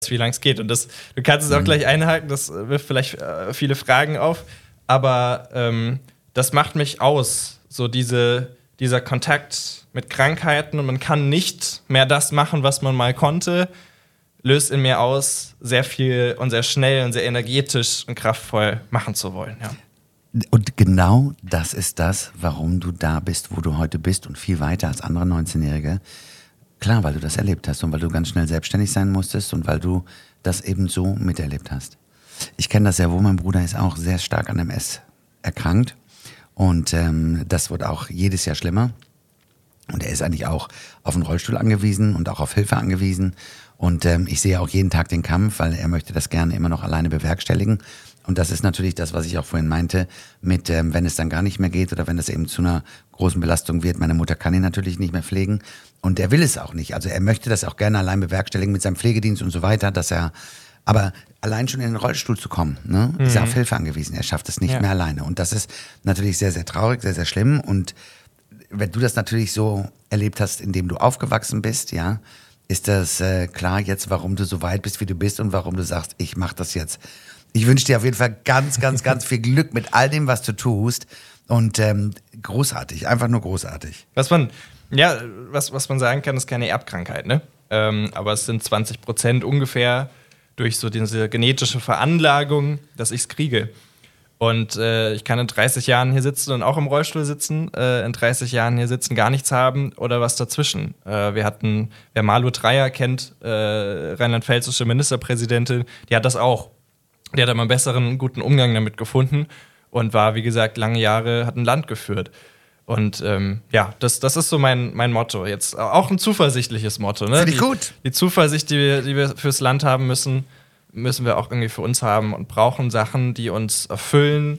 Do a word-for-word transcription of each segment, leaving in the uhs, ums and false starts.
wie lange es geht. Und das, du kannst es auch Mhm. gleich einhaken, das wirft vielleicht äh, viele Fragen auf, aber ähm, das macht mich aus, so diese, dieser Kontakt mit Krankheiten und man kann nicht mehr das machen, was man mal konnte, löst in mir aus, sehr viel und sehr schnell und sehr energetisch und kraftvoll machen zu wollen. Ja. Und genau das ist das, warum du da bist, wo du heute bist und viel weiter als andere neunzehnjährige. Klar, weil du das erlebt hast und weil du ganz schnell selbstständig sein musstest und weil du das eben so miterlebt hast. Ich kenne das sehr wohl, mein Bruder ist auch sehr stark an M S erkrankt und ähm, das wird auch jedes Jahr schlimmer. Und er ist eigentlich auch auf einen Rollstuhl angewiesen und auch auf Hilfe angewiesen. Und ähm, ich sehe auch jeden Tag den Kampf, weil er möchte das gerne immer noch alleine bewerkstelligen. Und das ist natürlich das, was ich auch vorhin meinte, mit ähm, wenn es dann gar nicht mehr geht oder wenn es eben zu einer großen Belastung wird. Meine Mutter kann ihn natürlich nicht mehr pflegen und er will es auch nicht. Also er möchte das auch gerne allein bewerkstelligen mit seinem Pflegedienst und so weiter, dass er, aber allein schon in den Rollstuhl zu kommen, ne, ist er auf Hilfe angewiesen. Er schafft es nicht Ja. mehr alleine. Und das ist natürlich sehr, sehr traurig, sehr, sehr schlimm. Und wenn du das natürlich so erlebt hast, indem du aufgewachsen bist, ja, ist das äh, klar jetzt, warum du so weit bist, wie du bist und warum du sagst, ich mach das jetzt. Ich wünsche dir auf jeden Fall ganz, ganz, ganz viel Glück mit all dem, was du tust. Und ähm, großartig, einfach nur großartig. Was man, ja, was, was man sagen kann, ist keine Erbkrankheit, ne? Ähm, aber es sind zwanzig Prozent ungefähr durch so diese genetische Veranlagung, dass ich es kriege. Und äh, ich kann in dreißig Jahren hier sitzen und auch im Rollstuhl sitzen, äh, in dreißig Jahren hier sitzen, gar nichts haben oder was dazwischen. Äh, wir hatten, wer Malu Dreyer kennt, äh, rheinland-pfälzische Ministerpräsidentin, die hat das auch. Die hat aber einen besseren, guten Umgang damit gefunden und war, wie gesagt, lange Jahre, hat ein Land geführt. Und ähm, ja, das, das ist so mein, mein Motto. Jetzt auch ein zuversichtliches Motto. Ne? Finde ich die, gut. Die Zuversicht, die wir, die wir fürs Land haben müssen, müssen wir auch irgendwie für uns haben und brauchen Sachen, die uns erfüllen,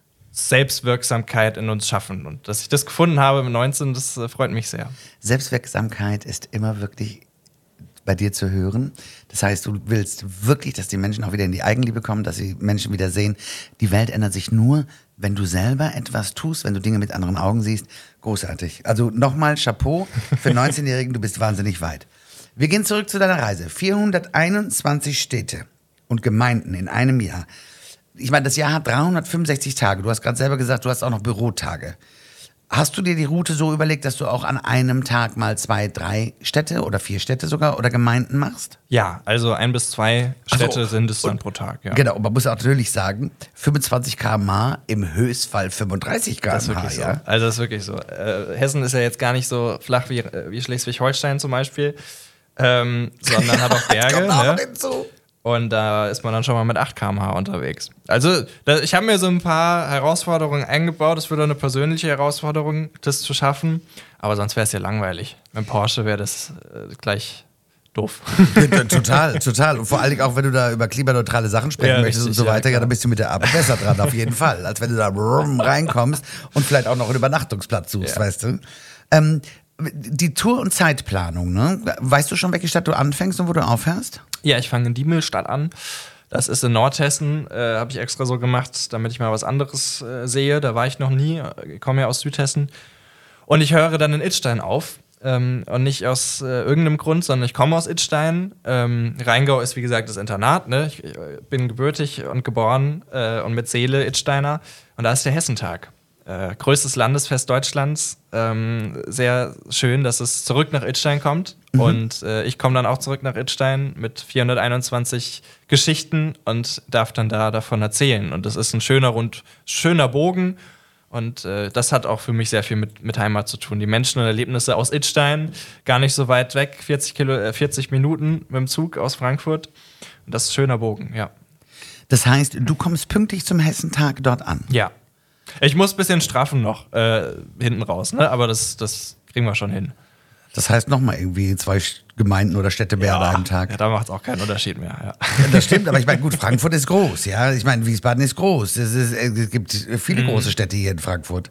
Selbstwirksamkeit in uns schaffen. Und dass ich das gefunden habe mit neunzehn, das äh, freut mich sehr. Selbstwirksamkeit ist immer wirklich bei dir zu hören. Das heißt, du willst wirklich, dass die Menschen auch wieder in die Eigenliebe kommen, dass die Menschen wieder sehen, die Welt ändert sich nur, wenn du selber etwas tust, wenn du Dinge mit anderen Augen siehst. Großartig. Also nochmal Chapeau für einen neunzehnjährigen, du bist wahnsinnig weit. Wir gehen zurück zu deiner Reise. vierhunderteinundzwanzig Städte und Gemeinden in einem Jahr. Ich meine, das Jahr hat dreihundertfünfundsechzig Tage. Du hast gerade selber gesagt, du hast auch noch Bürotage. Hast du dir die Route so überlegt, dass du auch an einem Tag mal zwei, drei Städte oder vier Städte sogar oder Gemeinden machst? Ja, also ein bis zwei Städte Also, sind es dann und- pro Tag. Ja. Genau, und man muss auch natürlich sagen, fünfundzwanzig Kilometer pro Stunde, im Höchstfall fünfunddreißig Das ist Kilometer pro wirklich Stunde. so. Also das ist wirklich so. Äh, Hessen ist ja jetzt gar nicht so flach wie, äh, wie Schleswig-Holstein zum Beispiel, ähm, sondern hat auch Berge. Kommt auch Ne? noch hinzu. Und da ist man dann schon mal mit acht Kilometer pro Stunde unterwegs. Also da, ich habe mir so ein paar Herausforderungen eingebaut. Es wird auch eine persönliche Herausforderung, das zu schaffen. Aber sonst wäre es ja langweilig. Mit dem Porsche wäre das äh, gleich doof. Ja, total, total. Und vor allen Dingen auch, wenn du da über klimaneutrale Sachen sprechen Ja, möchtest richtig, und so ja, weiter, ja, klar. dann bist du mit der Arbeit besser dran, auf jeden Fall. Als wenn du da brumm reinkommst und vielleicht auch noch einen Übernachtungsplatz suchst, Ja. weißt du. Ähm, die Tour- und Zeitplanung, ne? Weißt du schon, welche Stadt du anfängst und wo du aufhörst? Ja, ich fange in Diemelstadt an. Das ist in Nordhessen. Äh, Habe ich extra so gemacht, damit ich mal was anderes äh, sehe. Da war ich noch nie. Ich komme ja aus Südhessen. Und ich höre dann in Idstein auf. Ähm, und nicht aus äh, irgendeinem Grund, sondern ich komme aus Idstein. Ähm, Rheingau ist, wie gesagt, das Internat. Ne? Ich äh, bin gebürtig und geboren äh, und mit Seele Idsteiner. Und da ist der Hessentag. Äh, größtes Landesfest Deutschlands. Ähm, sehr schön, dass es zurück nach Idstein kommt. Mhm. Und äh, ich komme dann auch zurück nach Idstein mit vierhunderteinundzwanzig Geschichten und darf dann da davon erzählen. Und das ist ein schöner, rund, schöner Bogen. Und äh, das hat auch für mich sehr viel mit, mit Heimat zu tun. Die Menschen und Erlebnisse aus Idstein, gar nicht so weit weg, vierzig, Kilo, äh, vierzig Minuten mit dem Zug aus Frankfurt. Und das ist ein schöner Bogen, ja. Das heißt, du kommst pünktlich zum Hessentag dort an. Ja. Ich muss ein bisschen straffen noch äh, hinten raus, ne? Aber das, das kriegen wir schon hin. Das heißt nochmal irgendwie zwei Gemeinden oder Städte mehr an einem Tag. Ja, da macht es auch keinen Unterschied mehr. Ja. Ja, das stimmt, aber ich meine, gut, Frankfurt ist groß, ja. Ich meine, Wiesbaden ist groß. Es, ist, es gibt viele Mhm. große Städte hier in Frankfurt.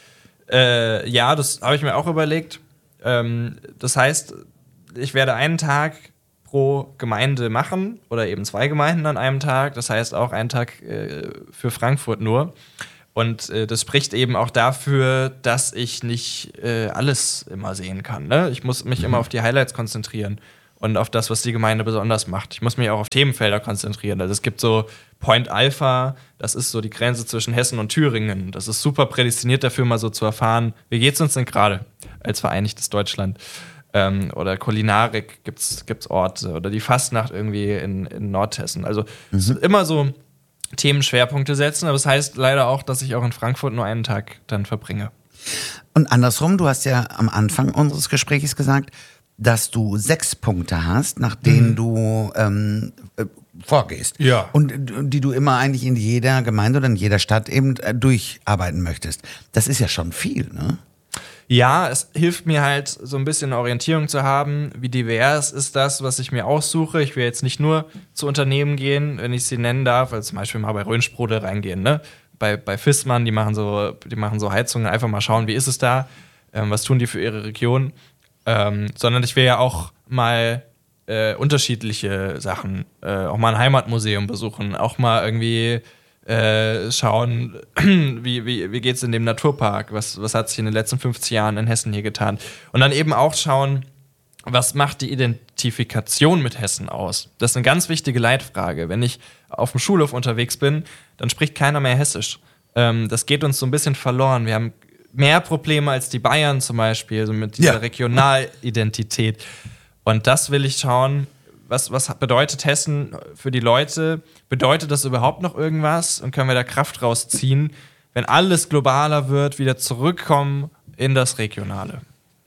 Äh, ja, das habe ich mir auch überlegt. Ähm, das heißt, ich werde einen Tag pro Gemeinde machen oder eben zwei Gemeinden an einem Tag. Das heißt auch einen Tag äh, für Frankfurt nur. Und äh, das spricht eben auch dafür, dass ich nicht äh, alles immer sehen kann. Ne? Ich muss mich mhm. immer auf die Highlights konzentrieren. und auf das, was die Gemeinde besonders macht. Ich muss mich auch auf Themenfelder konzentrieren. Also es gibt so Point Alpha, das ist so die Grenze zwischen Hessen und Thüringen. Das ist super prädestiniert dafür, mal so zu erfahren, wie geht's uns denn gerade als vereinigtes Deutschland? Ähm, oder Kulinarik gibt's, gibt's Orte. Oder die Fastnacht irgendwie in, in Nordhessen. Also mhm. es sind immer so Themenschwerpunkte setzen, aber es das heißt leider auch, dass ich auch in Frankfurt nur einen Tag dann verbringe. Und andersrum, du hast ja am Anfang unseres Gesprächs gesagt, dass du sechs Punkte hast, nach denen mhm. du ähm, äh, vorgehst. Ja. Und die du immer eigentlich in jeder Gemeinde oder in jeder Stadt eben äh, durcharbeiten möchtest. Das ist ja schon viel, ne? Ja, es hilft mir halt so ein bisschen Orientierung zu haben, wie divers ist das, was ich mir aussuche. Ich will jetzt nicht nur zu Unternehmen gehen, wenn ich sie nennen darf, also zum Beispiel mal bei Röhnsprudel reingehen, ne? Bei, bei Fissmann, die machen so, die machen so Heizungen, einfach mal schauen, wie ist es da, ähm, was tun die für ihre Region. Ähm, sondern ich will ja auch mal äh, unterschiedliche Sachen, äh, auch mal ein Heimatmuseum besuchen, auch mal irgendwie äh, schauen, wie, wie, wie geht es in dem Naturpark, was, was hat sich in den letzten fünfzig Jahren in Hessen hier getan. Und dann eben auch schauen, was macht die Identifikation mit Hessen aus? Das ist eine ganz wichtige Leitfrage. Wenn ich auf dem Schulhof unterwegs bin, dann spricht keiner mehr Hessisch. Ähm, das geht uns so ein bisschen verloren. Wir haben mehr Probleme als die Bayern zum Beispiel, so mit dieser ja. Regionalidentität. Und das will ich schauen, was, was bedeutet Hessen für die Leute? Bedeutet das überhaupt noch irgendwas? Und können wir da Kraft rausziehen, wenn alles globaler wird, wieder zurückkommen in das Regionale?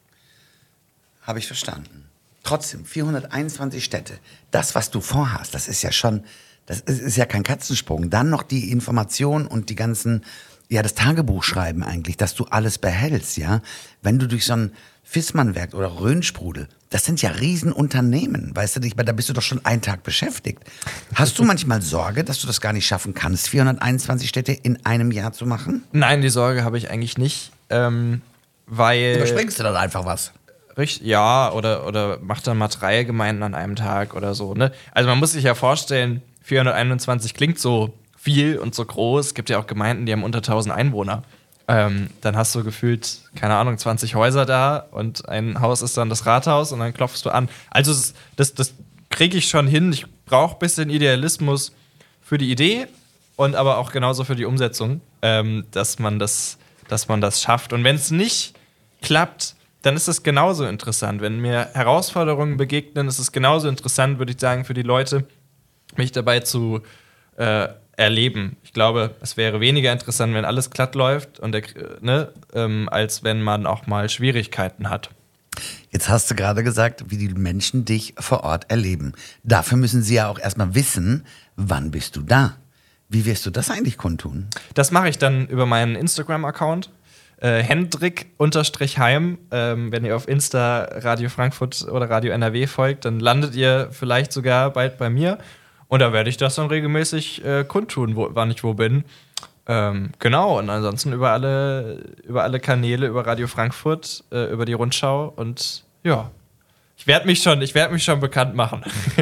Habe ich verstanden. Trotzdem, vierhunderteinundzwanzig Städte. Das, was du vorhast, das ist ja schon, das ist, ist ja kein Katzensprung. Dann noch die Information und die ganzen, ja, das Tagebuch schreiben eigentlich, dass du alles behältst, ja. Wenn du durch so ein Fissmann-Werk oder Röhnsprudel, das sind ja Riesenunternehmen, weißt du, da bist du doch schon einen Tag beschäftigt. Hast du manchmal Sorge, dass du das gar nicht schaffen kannst, vierhunderteinundzwanzig Städte in einem Jahr zu machen? Nein, die Sorge habe ich eigentlich nicht, ähm, weil... Überspringst du dann einfach was? Richtig, ja, oder, oder mach dann mal drei Gemeinden an einem Tag oder so, ne? Also man muss sich ja vorstellen, vierhunderteinundzwanzig klingt so viel und so groß. Es gibt ja auch Gemeinden, die haben unter tausend Einwohner. Ähm, dann hast du gefühlt, keine Ahnung, zwanzig Häuser da und ein Haus ist dann das Rathaus und dann klopfst du an. Also das, das, das kriege ich schon hin. Ich brauche ein bisschen Idealismus für die Idee und aber auch genauso für die Umsetzung, ähm, dass man das, dass man das schafft. Und wenn es nicht klappt, dann ist es genauso interessant. Wenn mir Herausforderungen begegnen, ist es genauso interessant, würde ich sagen, für die Leute, mich dabei zu äh, erleben. Ich glaube, es wäre weniger interessant, wenn alles glatt läuft, und der, ne, ähm, als wenn man auch mal Schwierigkeiten hat. Jetzt hast du gerade gesagt, wie die Menschen dich vor Ort erleben. Dafür müssen sie ja auch erstmal wissen, wann bist du da? Wie wirst du das eigentlich kundtun? Das mache ich dann über meinen Instagram-Account. Äh, Hendrik-Heim. Ähm, wenn ihr auf Insta Radio Frankfurt oder Radio N R W folgt, dann landet ihr vielleicht sogar bald bei mir. Und da werde ich das dann regelmäßig äh, kundtun, wo, wann ich wo bin. Ähm, genau, und ansonsten über alle, über alle Kanäle, über Radio Frankfurt, äh, über die Rundschau. Und ja, ich werde mich schon, ich werde mich schon bekannt machen.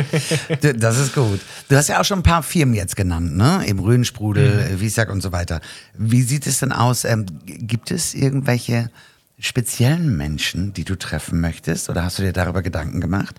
Das ist gut. Du hast ja auch schon ein paar Firmen jetzt genannt, ne? Eben Röhnsprudel, mhm. Wiesack und so weiter. Wie sieht es denn aus? Ähm, gibt es irgendwelche speziellen Menschen, die du treffen möchtest? Oder hast du dir darüber Gedanken gemacht?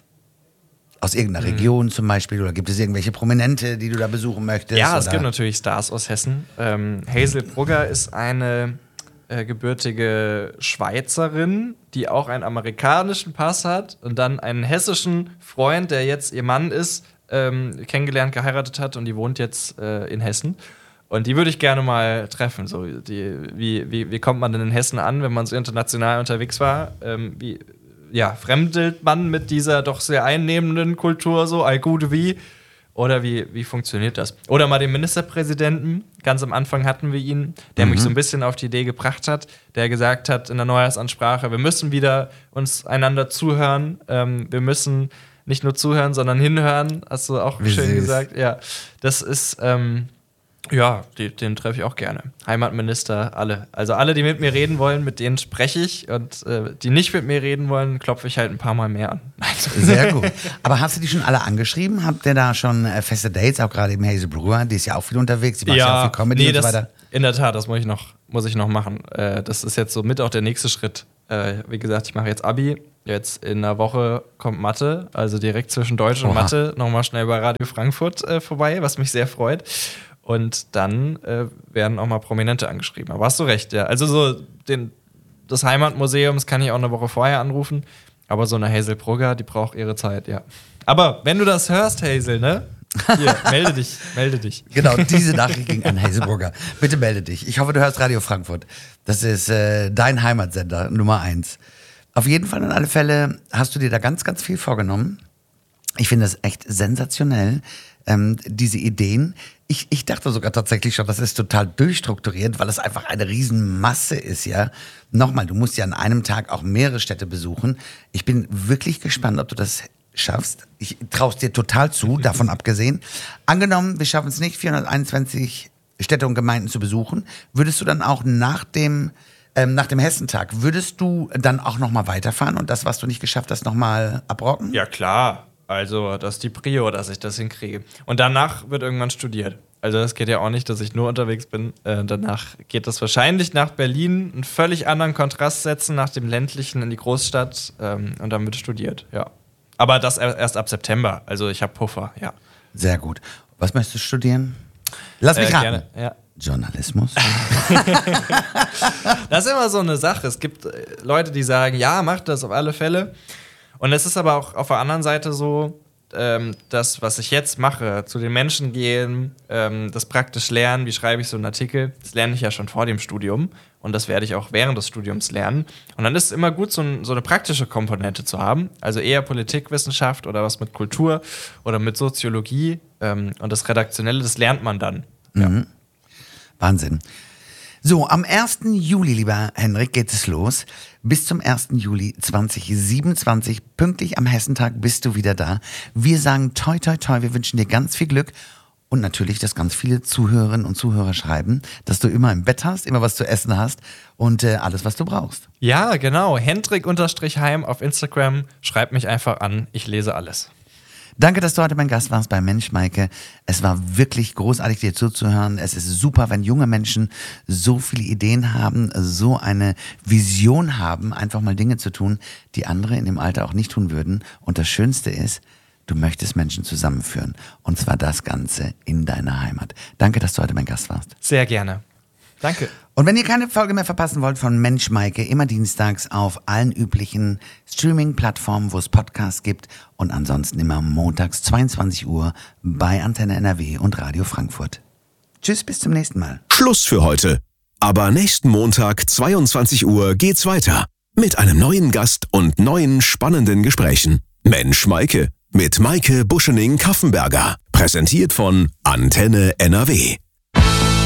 Aus irgendeiner mhm. Region zum Beispiel? Oder gibt es irgendwelche Prominente, die du da besuchen möchtest? Ja, es oder? gibt natürlich Stars aus Hessen. Ähm, Hazel Brugger ist eine äh, gebürtige Schweizerin, die auch einen amerikanischen Pass hat und dann einen hessischen Freund, der jetzt ihr Mann ist, ähm, kennengelernt, geheiratet hat, und die wohnt jetzt äh, in Hessen. Und die würde ich gerne mal treffen. So, die, wie, wie, wie kommt man denn in Hessen an, wenn man so international unterwegs war? Ähm, wie ja, fremdelt man mit dieser doch sehr einnehmenden Kultur so, all gut wie? Oder wie, wie funktioniert das? Oder mal den Ministerpräsidenten, ganz am Anfang hatten wir ihn, der mhm. mich so ein bisschen auf die Idee gebracht hat, der gesagt hat in der Neujahrsansprache, wir müssen wieder uns einander zuhören, ähm, wir müssen nicht nur zuhören, sondern hinhören, hast du auch wie schön süß. gesagt. Ja, das ist, ähm, ja, die, den treffe ich auch gerne. Heimatminister, alle. Also alle, die mit mir reden wollen, mit denen spreche ich. Und äh, die nicht mit mir reden wollen, klopfe ich halt ein paar Mal mehr an. Sehr gut. Aber hast du die schon alle angeschrieben? Habt ihr da schon äh, feste Dates? Auch gerade eben Hazel Brugger, die ist ja auch viel unterwegs. Die macht ja, ja auch viel Comedy nee, und so das, weiter. In der Tat, das muss ich noch, muss ich noch machen. Äh, das ist jetzt so mit auch der nächste Schritt. Äh, wie gesagt, ich mache jetzt Abi. Jetzt in einer Woche kommt Mathe, also direkt zwischen Deutsch und Oha. Mathe nochmal schnell bei Radio Frankfurt äh, vorbei, was mich sehr freut. Und dann äh, werden auch mal Prominente angeschrieben. Aber hast du recht, ja. Also so den, das Heimatmuseum, das kann ich auch eine Woche vorher anrufen. Aber so eine Hazel Brugger, die braucht ihre Zeit, ja. Aber wenn du das hörst, Hazel, ne? Hier, melde dich, melde dich. Genau, diese Nachricht ging an Hazel Brugger. Bitte melde dich. Ich hoffe, du hörst Radio Frankfurt. Das ist äh, dein Heimatsender Nummer eins. Auf jeden Fall, in alle Fälle, hast du dir da ganz, ganz viel vorgenommen. Ich finde das echt sensationell, ähm, diese Ideen. Ich, ich dachte sogar tatsächlich schon, das ist total durchstrukturiert, weil es einfach eine Riesenmasse ist, ja. Nochmal, du musst ja an einem Tag auch mehrere Städte besuchen. Ich bin wirklich gespannt, ob du das schaffst. Ich traue es dir total zu, davon abgesehen. Angenommen, wir schaffen es nicht, vierhunderteinundzwanzig Städte und Gemeinden zu besuchen, würdest du dann auch nach dem Ähm, nach dem Hessentag, würdest du dann auch nochmal weiterfahren und das, was du nicht geschafft hast, nochmal abrocken? Ja, klar. Also, das ist die Prio, dass ich das hinkriege. Und danach wird irgendwann studiert. Also, das geht ja auch nicht, dass ich nur unterwegs bin. Äh, danach geht das wahrscheinlich nach Berlin, einen völlig anderen Kontrast setzen, nach dem ländlichen in die Großstadt. Ähm, und dann wird studiert, ja. Aber das erst ab September. Also, ich habe Puffer, ja. Sehr gut. Was möchtest du studieren? Lass mich äh, raten. Gerne, ja. Journalismus? Das ist immer so eine Sache. Es gibt äh, Leute, die sagen, ja, mach das auf alle Fälle. Und es ist aber auch auf der anderen Seite so, ähm, das, was ich jetzt mache, zu den Menschen gehen, ähm, das praktisch lernen, wie schreibe ich so einen Artikel, das lerne ich ja schon vor dem Studium. Und das werde ich auch während des Studiums lernen. Und dann ist es immer gut, so, ein, so eine praktische Komponente zu haben. Also eher Politikwissenschaft oder was mit Kultur oder mit Soziologie. Ähm, und das Redaktionelle, das lernt man dann. Ja. Mhm. Wahnsinn. So, am ersten Juli, lieber Henrik, geht es los. Bis zum ersten Juli zweitausendsiebenundzwanzig, pünktlich am Hessentag, bist du wieder da. Wir sagen toi, toi, toi, wir wünschen dir ganz viel Glück und natürlich, dass ganz viele Zuhörerinnen und Zuhörer schreiben, dass du immer im Bett hast, immer was zu essen hast und äh, alles, was du brauchst. Ja, genau. Hendrik-Heim auf Instagram. Schreib mich einfach an. Ich lese alles. Danke, dass du heute mein Gast warst bei Mensch, Maike. Es war wirklich großartig, dir zuzuhören. Es ist super, wenn junge Menschen so viele Ideen haben, so eine Vision haben, einfach mal Dinge zu tun, die andere in dem Alter auch nicht tun würden. Und das Schönste ist, du möchtest Menschen zusammenführen. Und zwar das Ganze in deiner Heimat. Danke, dass du heute mein Gast warst. Sehr gerne. Danke. Und wenn ihr keine Folge mehr verpassen wollt von Mensch Maike, immer dienstags auf allen üblichen Streaming-Plattformen, wo es Podcasts gibt und ansonsten immer montags zweiundzwanzig Uhr bei Antenne N R W und Radio Frankfurt. Tschüss, bis zum nächsten Mal. Schluss für heute. Aber nächsten Montag zweiundzwanzig Uhr geht's weiter mit einem neuen Gast und neuen spannenden Gesprächen. Mensch Maike mit Maike Buschening-Kaffenberger. Präsentiert von Antenne N R W.